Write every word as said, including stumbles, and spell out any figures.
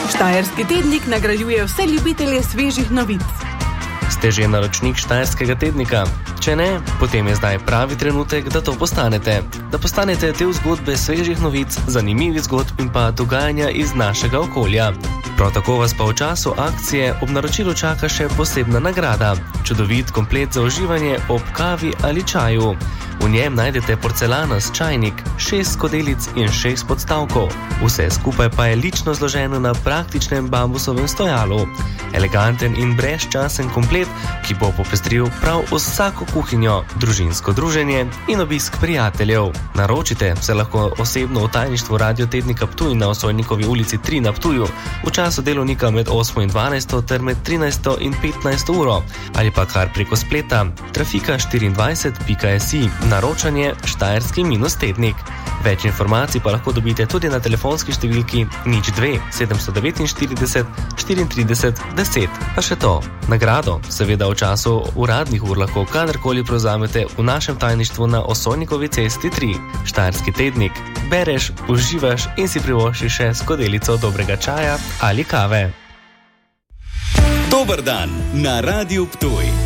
Štajerski tednik nagrajuje vse ljubitelje svežih novic. Ste že naročnik Štajerskega tednika? Če ne, potem je zdaj pravi trenutek, da to postanete. Da postanete del zgodbe svežih novic, zanimivih zgodb in pa dogajanja iz našega okolja. Prav tako vas pa v času akcije ob naročilu čaka še posebna nagrada. Čudovit komplet za uživanje ob kavi ali čaju. V njem najdete porcelanast čajnik, šest skodelic in šest podstavkov. Vse skupaj pa je lično zloženo na praktičnem bambusovem stojalu. Eleganten in brezčasen komplet, ki bo popestril prav vsako kuhinjo, družinsko druženje in obisk prijateljev. Naročite se lahko osebno v tajništvu Radio Tednika Ptuj na Osojnikovi ulici tri na Ptuju v času delovnika med osmo in dvanajsto ter med trinajsto in petnajsto uro ali pa kar preko spleta trafika štiriindvajset pika si. Naročanje Štajerski minus tednik. Več informacij pa lahko dobite tudi na telefonski številki nič dve sedemsto devetinštirideset štiriintrideset deset. Pa še to, nagrado seveda v času uradnih ur lahko kadarkoli prevzamete v našem tajništvu na Osojnikovi cesti tri. Štajerski tednik. Bereš, uživaš in si privoščiš še skodelico dobrega čaja ali kave. Dober dan na Radiu Ptuj.